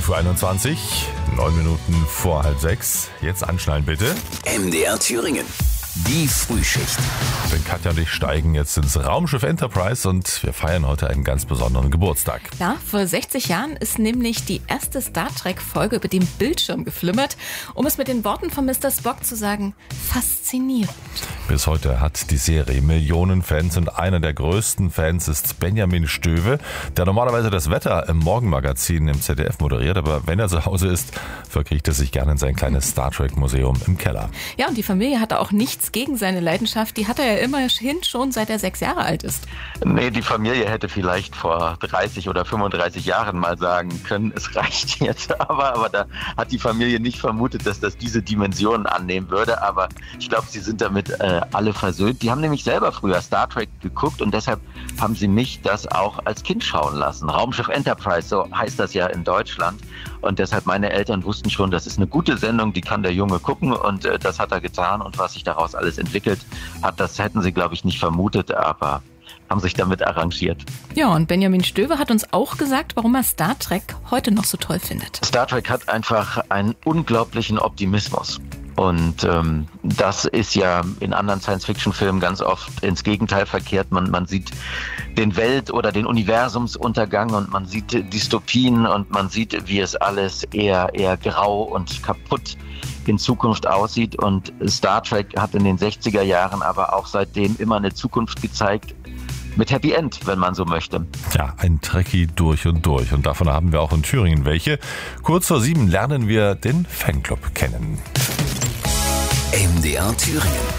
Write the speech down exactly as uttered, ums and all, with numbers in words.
elf Uhr einundzwanzig, neun Minuten vor halb sechs. Jetzt anschnallen bitte. M D R Thüringen. Die Frühschicht. Denn Katja und ich steigen jetzt ins Raumschiff Enterprise und wir feiern heute einen ganz besonderen Geburtstag. Ja, vor sechzig Jahren ist nämlich die erste Star Trek-Folge über den Bildschirm geflimmert, um es mit den Worten von Mister Spock zu sagen, faszinierend. Bis heute hat die Serie Millionen Fans und einer der größten Fans ist Benjamin Stöwe, der normalerweise das Wetter im Morgenmagazin im Z D F moderiert, aber wenn er zu Hause ist, verkriecht er sich gerne in sein kleines Star Trek-Museum im Keller. Ja, und die Familie hatte auch nichts gegen seine Leidenschaft, die hat er ja immerhin schon seit er sechs Jahre alt ist. Nee, die Familie hätte vielleicht vor dreißig oder fünfunddreißig Jahren mal sagen können, es reicht jetzt. Aber, aber da hat die Familie nicht vermutet, dass das diese Dimensionen annehmen würde. Aber ich glaube, sie sind damit äh, alle versöhnt. Die haben nämlich selber früher Star Trek geguckt und deshalb haben sie mich das auch als Kind schauen lassen. Raumschiff Enterprise, so heißt das ja in Deutschland. Und deshalb meine Eltern wussten schon, das ist eine gute Sendung, die kann der Junge gucken und äh, das hat er getan. Und was sich daraus alles entwickelt hat, das hätten sie, glaube ich, nicht vermutet, aber haben sich damit arrangiert. Ja, und Benjamin Stöwe hat uns auch gesagt, warum er Star Trek heute noch so toll findet. Star Trek hat einfach einen unglaublichen Optimismus. Und ähm, das ist ja in anderen Science-Fiction-Filmen ganz oft ins Gegenteil verkehrt. Man, man sieht den Welt- oder den Universumsuntergang und man sieht Dystopien und man sieht, wie es alles eher, eher grau und kaputt in Zukunft aussieht. Und Star Trek hat in den sechziger Jahren aber auch seitdem immer eine Zukunft gezeigt, mit Happy End, wenn man so möchte. Ja, ein Trekkie durch und durch. Und davon haben wir auch in Thüringen welche. Kurz vor sieben lernen wir den Fanclub kennen. M D R Thüringen.